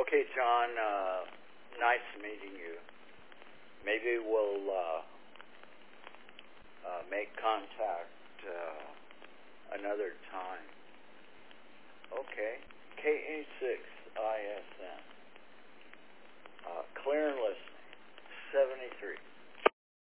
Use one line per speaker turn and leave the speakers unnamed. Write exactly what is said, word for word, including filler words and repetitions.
Okay, John, uh, nice meeting you. Maybe we'll uh, uh, make contact uh, another time. Okay, K A six I S